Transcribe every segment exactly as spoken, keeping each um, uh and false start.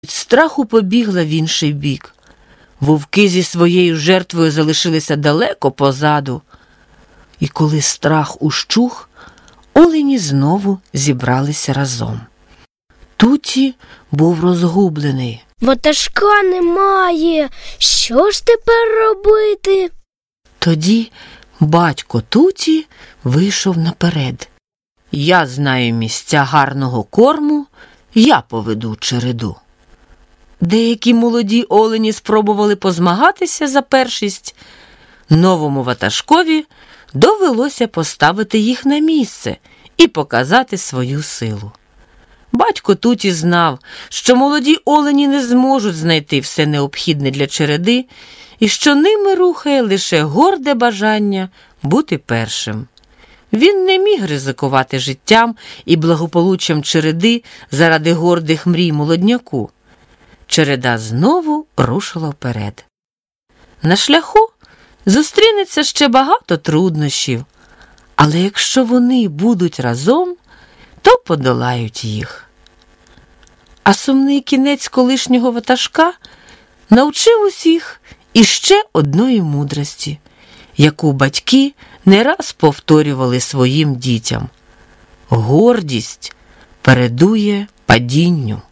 Від страху побігла в інший бік. Вовки зі своєю жертвою залишилися далеко позаду. І коли страх ущух, олені знову зібралися разом. Туті був розгублений. Ватажка немає. Що ж тепер робити? Тоді батько Туті вийшов наперед. Я знаю місця гарного корму, я поведу череду. Деякі молоді олені спробували позмагатися за першість. Новому ватажкові довелося поставити їх на місце і показати свою силу. Батько Туті знав, що молоді олені не зможуть знайти все необхідне для череди і що ними рухає лише горде бажання бути першим. Він не міг ризикувати життям і благополуччям череди заради гордих мрій молодняку. Череда знову рушила вперед. На шляху зустрінеться ще багато труднощів, але якщо вони будуть разом, то подолають їх. А сумний кінець колишнього ватажка навчив усіх іще одної мудрості, яку батьки не раз повторювали своїм дітям. Гордість передує падінню.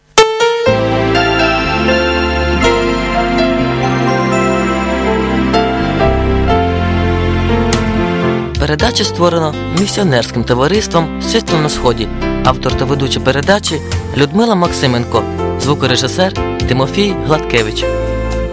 Передача створена місіонерським товариством «Світло на Сході». Автор та ведуча передачі Людмила Максименко, звукорежисер Тимофій Гладкевич.